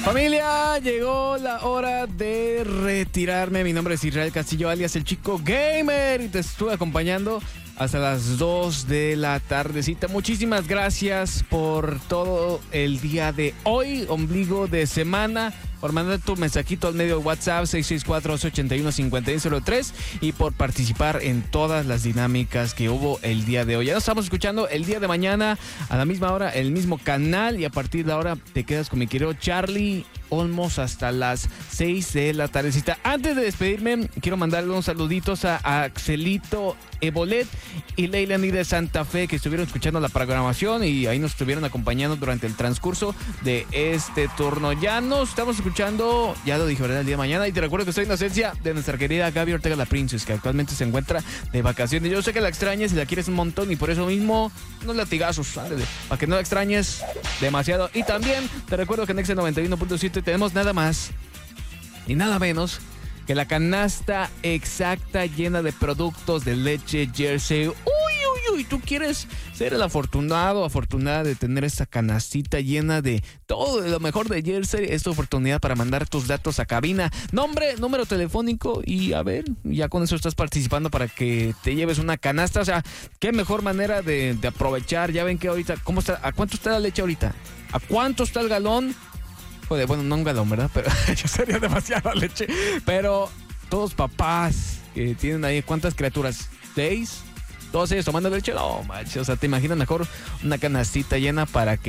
Familia, llegó la hora de retirarme. Mi nombre es Israel Castillo, alias el Chico Gamer, y te estuve acompañando hasta las 2 de la tardecita. Muchísimas gracias por todo el día de hoy, ombligo de semana, por mandar tu mensajito al medio de WhatsApp 664-881-5103 y por participar en todas las dinámicas que hubo el día de hoy. Ya nos estamos escuchando el día de mañana a la misma hora, el mismo canal, y a partir de ahora te quedas con mi querido Charlie Olmos hasta las 6 de la tardecita. Antes de despedirme, quiero mandarle unos saluditos a Axelito Ebolet y Leilani de Santa Fe, que estuvieron escuchando la programación y ahí nos estuvieron acompañando durante el transcurso de este turno. Ya nos estamos escuchando, ya lo dije, ¿verdad? El día de mañana. Y te recuerdo que estoy en ausencia de nuestra querida Gaby Ortega, la Princess, que actualmente se encuentra de vacaciones. Yo sé que la extrañas y la quieres un montón, y por eso mismo, unos latigazos, ándale, para que no la extrañes demasiado. Y también te recuerdo que en Exa 91.7 tenemos nada más y nada menos que la canasta exacta llena de productos de leche Jersey. Uy, ¿tú quieres ser el afortunado o afortunada de tener esta canastita llena de todo de lo mejor de Jersey? Es tu oportunidad para mandar tus datos a cabina, nombre, número telefónico, y a ver, ya con eso estás participando para que te lleves una canasta. O sea, qué mejor manera de aprovechar. Ya ven que ahorita, ¿cómo está? ¿A cuánto está la leche ahorita? ¿A cuánto está el galón? Joder, bueno, no un galón, ¿verdad? Pero ya sería demasiada leche. Pero todos papás que tienen ahí, ¿cuántas criaturas? ¿6? Todos ellos tomando leche. No, macho, o sea, te imaginas mejor una canastita llena para que